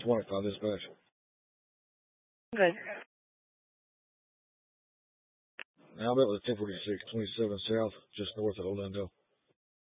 25 dispatch. Good. Now I'm at 1046, 27 south, just north of Orlando.